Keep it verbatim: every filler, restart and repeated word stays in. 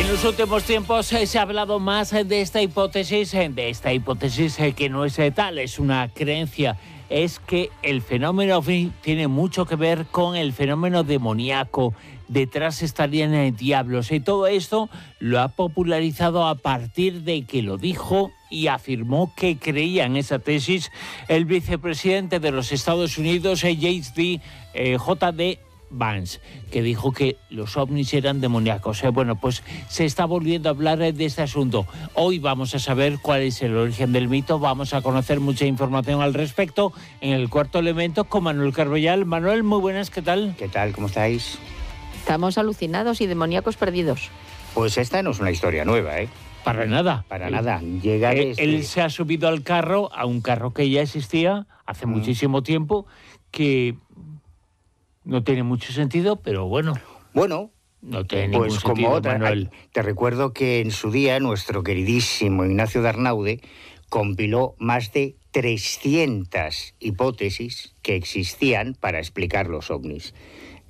los últimos tiempos eh, se ha hablado más eh, de esta hipótesis, eh, de esta hipótesis eh, que no es eh, tal, es una creencia. Es que el fenómeno ovni tiene mucho que ver con el fenómeno demoníaco. Detrás estarían eh, diablos. Y todo esto lo ha popularizado a partir de que lo dijo y afirmó que creía en esa tesis el vicepresidente de los Estados Unidos, eh, J D, eh, J D Vance, que dijo que los ovnis eran demoníacos. Eh, bueno, pues se está volviendo a hablar eh, de este asunto. Hoy vamos a saber cuál es el origen del mito, vamos a conocer mucha información al respecto en el Cuarto Elemento con Manuel Carballal. Manuel, muy buenas, ¿qué tal? ¿Qué tal? ¿Cómo estáis? Estamos alucinados y demoníacos perdidos. Pues esta no es una historia nueva, ¿eh? Para nada. Para él, nada. Llega él, desde... él se ha subido al carro, a un carro que ya existía hace mm. muchísimo tiempo, que no tiene mucho sentido, pero bueno. Bueno, no tiene pues ningún como sentido, otra. Manuel. Te recuerdo que en su día nuestro queridísimo Ignacio de Arnaude compiló más de trescientas hipótesis que existían para explicar los ovnis.